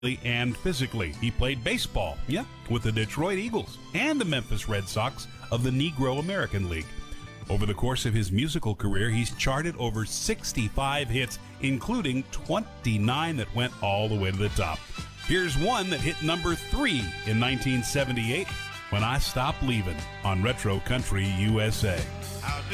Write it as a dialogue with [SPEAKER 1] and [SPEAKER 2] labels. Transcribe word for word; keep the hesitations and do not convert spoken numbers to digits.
[SPEAKER 1] and physically. He played baseball, yeah, with the Detroit Eagles and the Memphis Red Sox of the Negro American League. Over the course of his musical career, he's charted over sixty-five hits, including twenty-nine that went all the way to the top. Here's one that hit number three in nineteen seventy-eight, When I Stop Leaving, on Retro Country U S A.